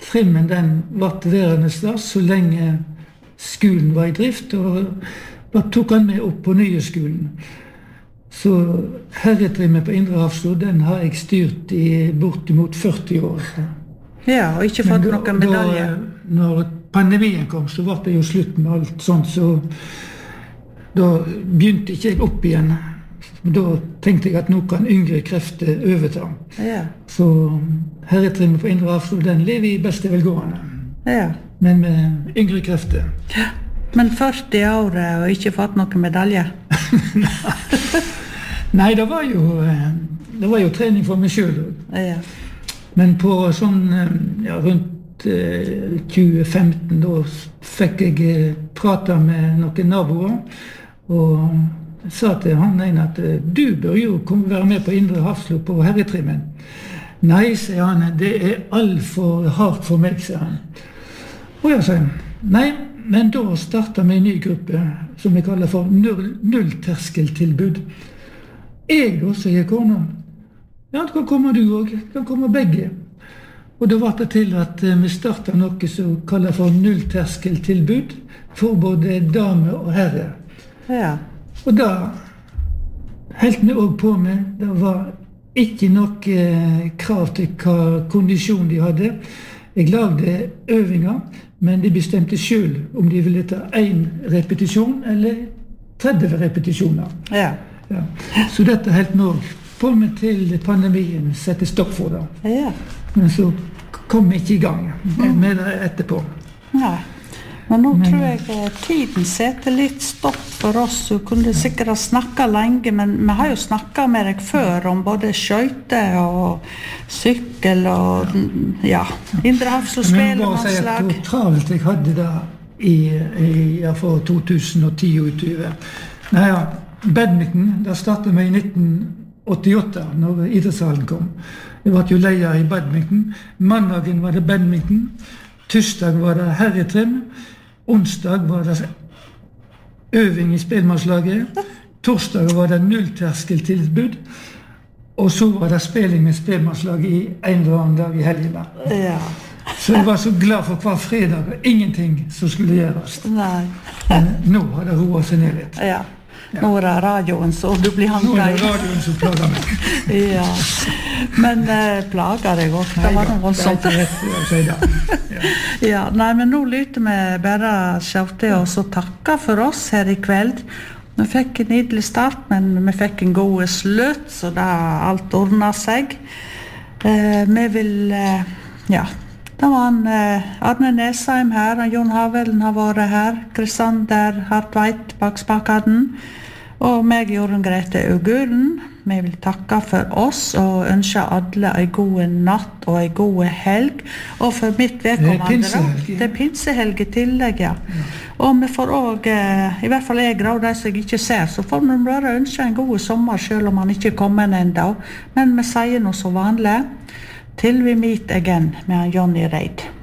trimmen den var værende der så lenge skolen var i drift, og da tok han med opp på nye skolen. Så herretrimmen på Indre Hafslo, den har jeg styrt i bortimot 40 år. Ja, og ikke fått noen medalje. Når pandemien kom, så var det jo slutt med alt sånt, så da begynte ikke jeg opp igjen. Da tenkte jeg at nå kan yngre krefter overta. Ja. Så herretrimmen på Indre Hafslo, den lever i beste velgående. Ja. Men med yngre krefter. Ja. Men 40 år og ikke fått noen medalje? Nei, det var jo trening for meg selv. Ja. Men på sånn, rundt 2015, da fikk jeg prate med noen naboer, og sa til han ene at du bør jo være med på Indre Hafslo på herretrimmen. Nei, sier han, det alt for hardt for meg, sier han. Og jeg sier, nei, men da startet vi en ny gruppe som vi kaller for nullterskeltilbud. Jeg da, sier kona. Ja, det kan komme du også, det kan komme begge. Og da var det til at vi startet noe som kaller for nullterskeltilbud for både dame og herre. Ja. Og da helt vi også på med, det var ikke noe krav til hva kondisjon de hadde. Jeg lagde øvinger, men de bestemte selv om de ville ta 1 repetisjon eller 30 repetisjoner. Ja. Ja. Så dette helt nå på med til pandemien sette stopp for det. Ja. Men så kom vi ikke i gang med det etterpå. Nei. Men nå tror jeg tiden setter litt stopp for oss. Du kunne sikkert ha snakket lenge, men vi har jo snakket med deg før om både skøyte og sykkel og Indre Hafslo spelemanslag. Men bare si hvor travelt jeg hadde det for 2010 og utover. Nei, badminton, da startet vi i 1988, når idrettshallen kom. Jeg var jo leder i badminton. Mandagen var det badminton. Tirsdag var det herretrim. Onsdag var det øving i spelmannslaget. Torsdag var det nullterskeltilbud. Og så var det spilling med spelmannslaget i en eller annen dag i helgen. Ja. Så jeg var så glad for hver fredag og ingenting som skulle gjøres. Nei. Men nå har det roet seg ned litt. Ja. Nå er det radioen, så du blir hanket. Nå er det radioen som plager meg. Ja. Men plager deg også. Det var noe voldsomt. Nei, det er ikke rett å si det. Ja, nei, men nå lytter vi bare skjøvte oss og takke for oss her i kveld. Vi fikk en nydelig start, men vi fikk en god slutt, så da alt ordnet seg. Vi vil, det var Arne Nesheim her, Jon Havelen har vært her, Kristander Hartveit bak spakaden, og meg, Jorunn Grete Augulen. Vi vil takke for oss og ønske alle en god natt og en god helg. Og for mitt vedkommende, det er pinsehelg i tillegg, ja. Og vi får også, i hvert fall jeg og de som jeg ikke ser, så får vi bare ønske en god sommer selv om han ikke kommer enda. Men vi sier noe så vanlig. Till vi meet again med Johnny Reid.